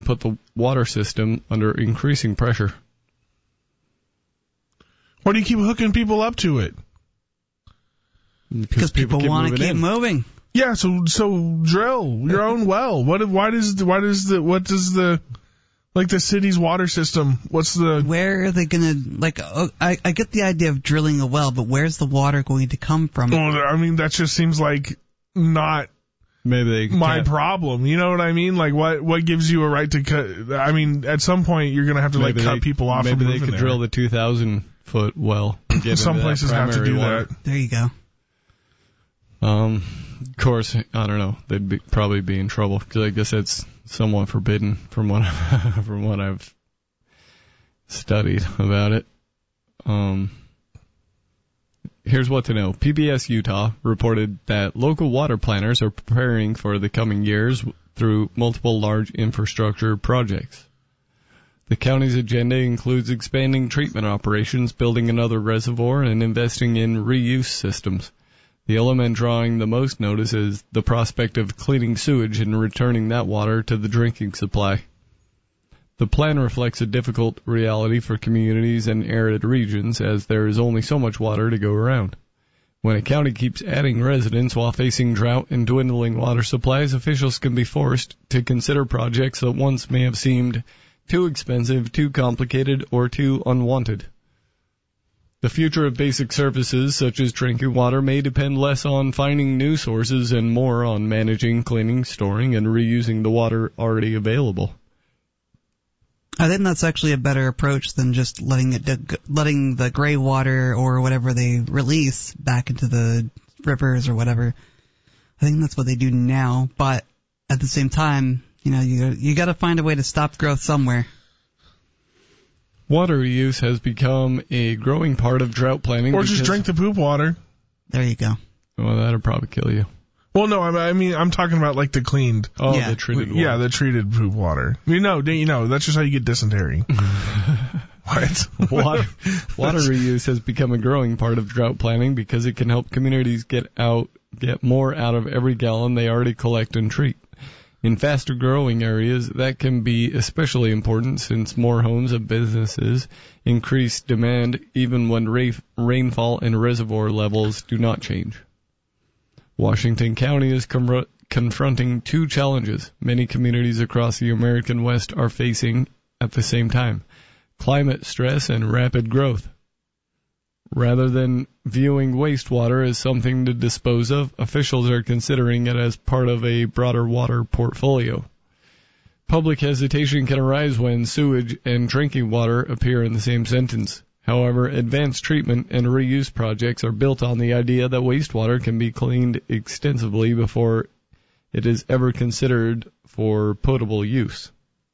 put the water system under increasing pressure. Why do you keep hooking people up to it? Because people want to keep moving. Yeah, so drill your own well. What does the city's water system? Where are they gonna I get the idea of drilling a well, but where's the water going to come from? Well, I mean, that just seems like not my problem. You know what I mean? Like, what gives you a right to cut? I mean, at some point you're gonna have to cut people off. Maybe from they could there. drill the 2,000-foot well. Some places have to do water. that. There you go. Of course, I don't know. They'd probably be in trouble because I guess it's somewhat forbidden from what I've studied about it. Here's what to know. PBS Utah reported that local water planners are preparing for the coming years through multiple large infrastructure projects. The county's agenda includes expanding treatment operations, building another reservoir, and investing in reuse systems. The element drawing the most notice is the prospect of cleaning sewage and returning that water to the drinking supply. The plan reflects a difficult reality for communities in arid regions, as there is only so much water to go around. When a county keeps adding residents while facing drought and dwindling water supplies, officials can be forced to consider projects that once may have seemed too expensive, too complicated, or too unwanted. The future of basic services such as drinking water may depend less on finding new sources and more on managing, cleaning, storing, and reusing the water already available. I think that's actually a better approach than just letting the gray water or whatever they release back into the rivers or whatever. I think that's what they do now, but at the same time, you got to find a way to stop growth somewhere. Water reuse has become a growing part of drought planning. Or just drink the poop water. There you go. Well, that'll probably kill you. Well, no, I mean, I'm talking about like the cleaned. Oh, yeah. The treated water. Yeah, the treated poop water. That's just how you get dysentery. What? Water reuse has become a growing part of drought planning because it can help communities get more out of every gallon they already collect and treat. In faster growing areas, that can be especially important since more homes and businesses increase demand even when rainfall and reservoir levels do not change. Washington County is confronting two challenges many communities across the American West are facing at the same time: climate stress and rapid growth. Rather than viewing wastewater as something to dispose of, officials are considering it as part of a broader water portfolio. Public hesitation can arise when sewage and drinking water appear in the same sentence. However, advanced treatment and reuse projects are built on the idea that wastewater can be cleaned extensively before it is ever considered for potable use.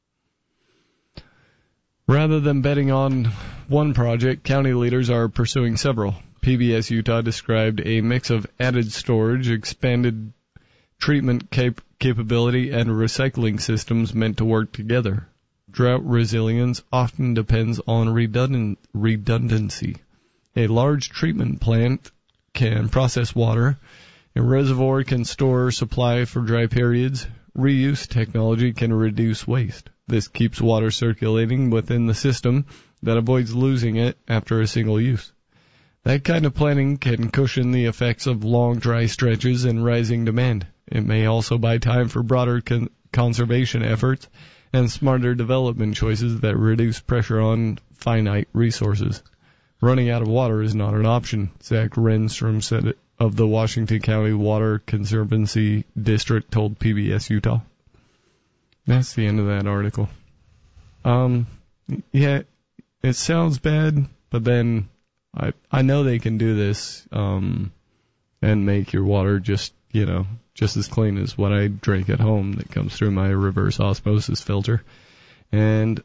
Rather than betting on one project, county leaders are pursuing several. PBS Utah described a mix of added storage, expanded treatment capability, and recycling systems meant to work together. Drought resilience often depends on redundancy. A large treatment plant can process water. A reservoir can store supply for dry periods. Reuse technology can reduce waste. This keeps water circulating within the system that avoids losing it after a single use. That kind of planning can cushion the effects of long dry stretches and rising demand. It may also buy time for broader conservation efforts and smarter development choices that reduce pressure on finite resources. Running out of water is not an option, Zach Renstrom said of the Washington County Water Conservancy District told PBS Utah. That's the end of that article. Yeah, it sounds bad, but then I know they can do this and make your water just as clean as what I drink at home that comes through my reverse osmosis filter. And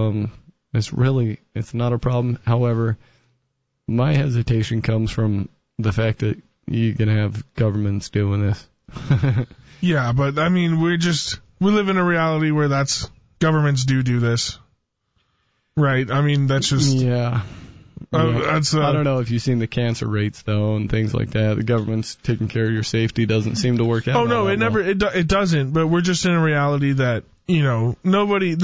it's not a problem. However, my hesitation comes from the fact that you can have governments doing this. Yeah, but I mean, we live in a reality where governments do this. Right? I mean, that's just... Yeah. I don't know if you've seen the cancer rates, though, and things like that. The government's taking care of your safety doesn't seem to work out. Oh, no, it doesn't. But we're just in a reality that, nobody...